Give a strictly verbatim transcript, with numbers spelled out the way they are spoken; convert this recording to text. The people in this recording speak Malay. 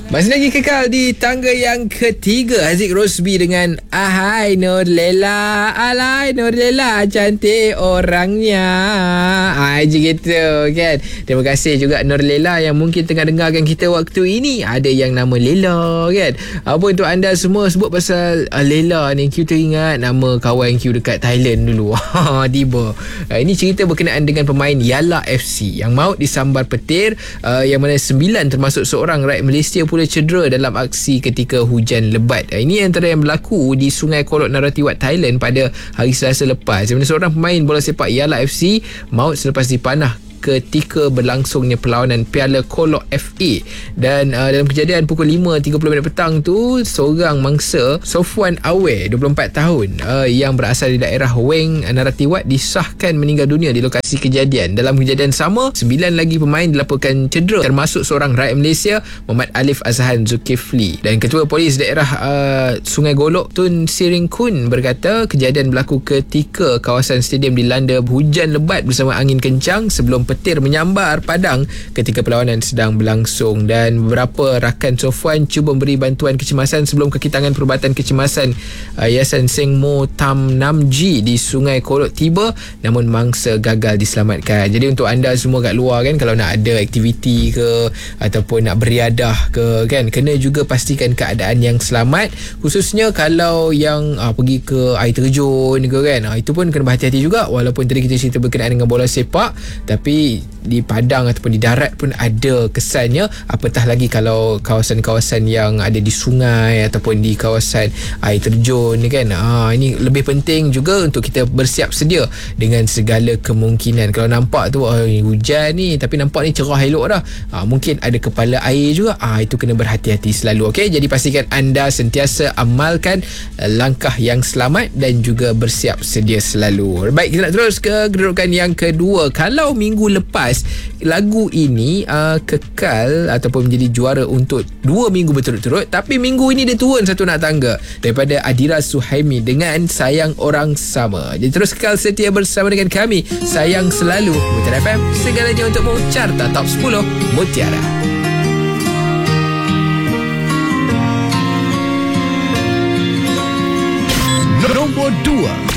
Masih lagi kekal di tangga yang ketiga, Haziq Rosby dengan Ahai Nur Lela, alai Nur Lela, cantik orangnya. Ah, je gitu kan. Terima kasih juga Nur Lela yang mungkin tengah dengarkan kita waktu ini. Ada yang nama Lela kan. Apa untuk anda semua sebut pasal uh, Lela ni, Q teringat nama kawan Q dekat Thailand dulu. Tiba. Uh, ini cerita berkenaan dengan pemain Yala F C yang maut disambar petir, uh, yang mana sembilan termasuk seorang rakyat Malaysia pula cedera dalam aksi ketika hujan lebat. Ini antara yang berlaku di Sungai Kolot Naratiwat, Thailand pada hari Selasa lepas. Di mana seorang pemain bola sepak Yala F C maut selepas dipanah ketika berlangsungnya perlawanan Piala Kolot F A. Dan uh, dalam kejadian pukul lima tiga puluh minit petang tu, seorang mangsa Sofwan Awe, dua puluh empat tahun, uh, yang berasal dari daerah Weng Naratiwat, disahkan meninggal dunia di lokasi kejadian. Dalam kejadian sama, sembilan lagi pemain dilaporkan cedera, termasuk seorang rakyat Malaysia, Muhammad Alif Azhan Zulkifli. Dan Ketua Polis daerah uh, Sungai Golok, Tun Siring Kun, berkata kejadian berlaku ketika kawasan stadium dilanda hujan lebat bersama angin kencang sebelum petir menyambar padang ketika perlawanan sedang berlangsung. Dan beberapa rakan Sofwan cuba memberi bantuan kecemasan sebelum kaki tangan perubatan kecemasan uh, Yayasan Seng Mo Tam Nam G di Sungai Kolot tiba, namun mangsa gagal diselamatkan. Jadi untuk anda semua kat luar kan, kalau nak ada aktiviti ke ataupun nak beriadah ke kan, kena juga pastikan keadaan yang selamat, khususnya kalau yang uh, pergi ke air terjun ke kan, uh, itu pun kena berhati-hati juga. Walaupun tadi kita cerita berkenaan dengan bola sepak, tapi di padang ataupun di darat pun ada kesannya, apatah lagi kalau kawasan-kawasan yang ada di sungai ataupun di kawasan air terjun ni kan. Ha, ini lebih penting juga untuk kita bersiap sedia dengan segala kemungkinan. Kalau nampak tu oh, hujan ni tapi nampak ni cerah elok dah, ha, mungkin ada kepala air juga, ha, itu kena berhati-hati selalu. Okey, jadi pastikan anda sentiasa amalkan uh, langkah yang selamat dan juga bersiap sedia selalu. Baik, kita nak terus ke kedudukan yang kedua. Kalau minggu lepas lagu ini uh, kekal ataupun menjadi juara untuk dua minggu berturut-turut, tapi minggu ini dia turun satu nak tangga daripada Adira Suhaimi dengan Sayang Orang Sama. Jadi terus kekal setia bersama dengan kami, Sayang Selalu, Mutiara F M, segalanya untukmu. Carta Top sepuluh Mutiara. Nombor dua.